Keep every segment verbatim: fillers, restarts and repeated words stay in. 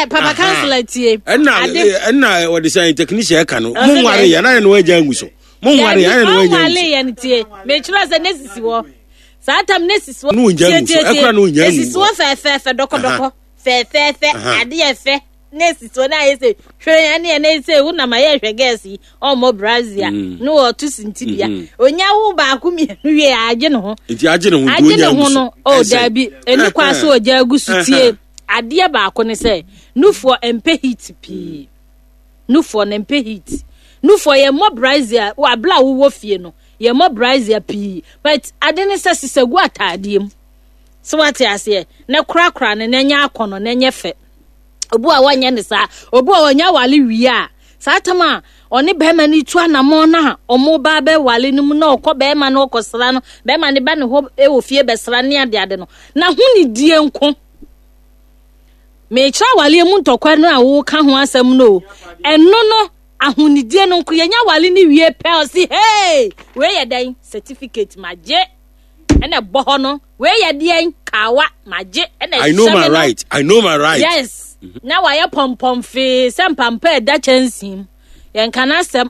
papa councilor tie enna enna what say technician ka no mo ware ya na no agya nguso mo ware ya na no agya wale ya tie me chira se nesisi wo satam nesisi wo no agya nguso ekra no nya nguso nesisi wo fe fe fe doko doko fe fe fe ade ye fe nesisi wo na ye se hwe ya na na se hu na ma ye hwe gas yi o mo brazil no o tu sintibia onya wo ba ku mi hwe agye no ho enti agye no ho agye no ho no o dabi eni kwa so ogya gusu tie ade ba ko ne se nufo empe heat pi nufo na empe heat nufo ye mo brazil wa bla wo wo fie no ye mo brazil pi but ade ne se sisegu atadiem so what ya say na kra kra ne nya akono na nya fe obu a wanya ne sa obu a wanya wale wi a satama oni bema ni tu anamo na omo ba be wale nim na okọ bema na okosra no bema ne ba ne ho e wo fie besra ne ade ade no na hu ni die nko me cha wale mu ntokwa no a wo ka ho asem no eno no ahunidie no nko yenya wale ni wie pe o si hey we ye dan certificate maje ene boho no we ye den kawa maje ene I know my right I know my right yes mm-hmm. Na wa ye pom pom fe sem pampa da chansim yen kana sem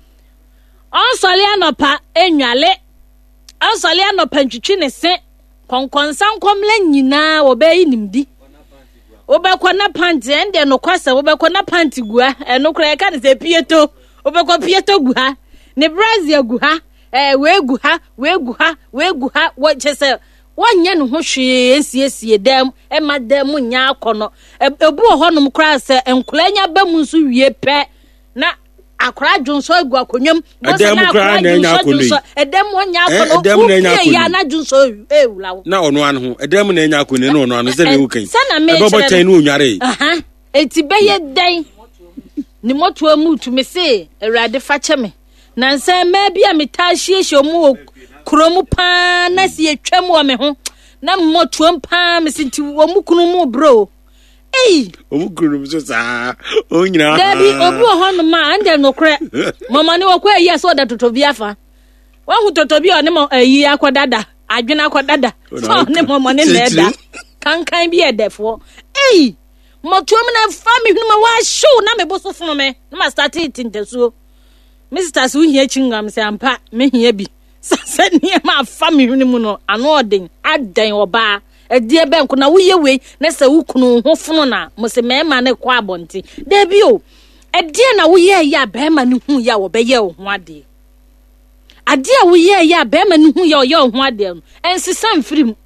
on sole anopa enwale on sole anopa ntwitwi ne se konkonsan komla nyina wo be yinimdi obekwa na panti ende no kwasa obekwa na panti gua eno kura e kan se pieto obekwa pieto gua ne brazil gua eh we gua we gua we gua wo chese wonye no ho hwe esiesie dem e madam nya akono ebu honom kura se enkulanya ba mu nso wie pe na akora dwonso agu akonwam mo se na akora dwonso edem wonya akono edem na nya akono ya na dwonso ewula na ono ano ho edem na nya akono na ono ano se ne wukan e bobo tan no onware aha eti beye dan ni moto amutu me se awrade fache me na nsan ma bia metahie mu kromu pa na si etwam wo me ho na moto mpa me sinti wo mu kunu mu bro ei omukuru so sa onyina Debi obu ho no ma ande no kre mama ne wakwa yi so da totobi afa wa hu totobi o ne mo ayi akodada adwena akodada so ne mama ne leda kankan bi edefo ei moto am na family no ma wa show na me boso funu me na ma start it intesuo Mister Su hia chingam se ampa me hia bi sase ne ma family no mu no ano odin adan oba edie benko na woye we na se wukunu ho funu na mo se mema ne kwa abonti debi o edie na woye ya bema ne hu ya wo beye wo ho ade ade a woye ya bema ne hu ya wo ye wo ho ade ensisa mfirim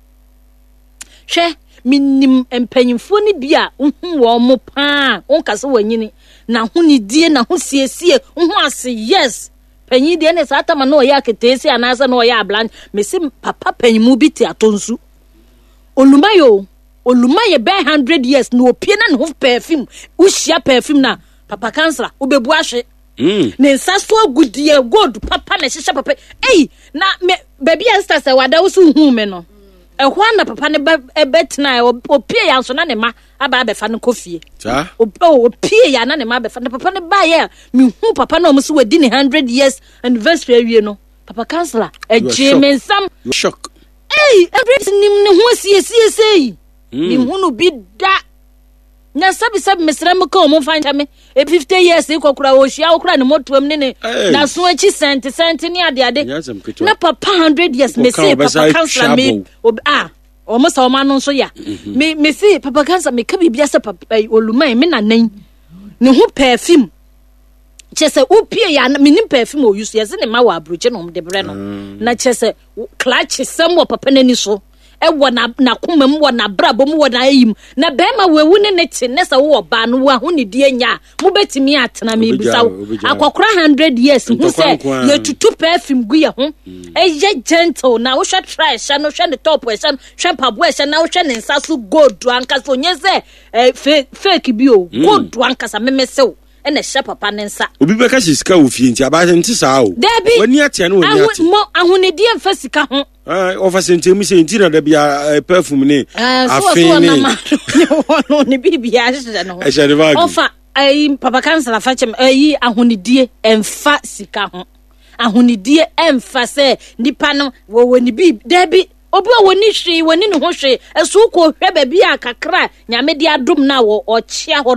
hwe minim empanyimfo ni bia hu wo mo pa onkase wanyini na hu ni die na hu siesie hu ase yes panyi de ne satama no ya ketesi anasa no ya ablan mesi papa panyimu bi ti atonsu olumayo olumaye be one hundred years no opie na no perfume ushia perfume na papa kansala obebu ahwe mm ne nsaso agudie gold papa na hihye papa ei na me baby sister say wada wo su hu me no ehwa na papa ne betna opie ya so na ne ma aba abefa ne kofie cha opie ya na ne ma abefa na papa ne ba ye me hu papa na omuso wadi ne one hundred years anniversary awie no papa kansala eje me nsam shock ei everything nim ne ho sie sie sei ni hu no bi da na sabi sabi mesram ko mo fanta me e fifty years e kokura wo hia wo kura ne motoam ne ne na so achi cent cent ni ade ade na papa one hundred years me say papa kansala me ah o mo sa o ma no so ya me me say papa kansala me ka bibia se papa olumai me na nan ne ho perfume chese upie ya minim perfume o use yes ne ma wa abroche no de bre no na chese clutch sem wo papa nani so e wo na na komam wo na brabo mu wo na ayim na be ma wewu ne ne te ne sa wo ba no wa ho ne die nya mo betimi atena me bisa akokora one hundred years hu se ye tutu perfume gu ye ho e ye gentle na wo hwe trash no hwe ne top we hwe hwe pabo we na wo hwe ne nsa so gold anka so nyeze fake bi o gold anka sa memesew ene hye papa ne nsa obi be ka sika wo fie nti aba nti sa o wani atia no wani atia mo ahunedi emfa sika ho ah ofa sentemi se nti na da bia perfume ne afeni no ne bibia hye no ofa ai papa kansala fa chem ai ahunedi emfa sika ho ahunedi emfa se nipa no wo woni bi da bi obi a woni hwe woni ne ho hwe esu ko hwe ba bia kakra nyame di adom na wo ochia